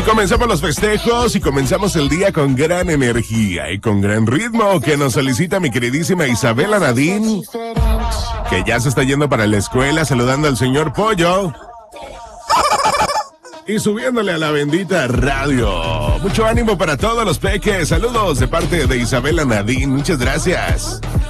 Comenzamos los festejos y comenzamos el día con gran energía y con gran ritmo que nos solicita mi queridísima Isabela Nadine, que ya se está yendo para la escuela saludando al señor Pollo y subiéndole a la bendita radio. Mucho ánimo para todos los peques. Saludos de parte de Isabela Nadine. Muchas gracias.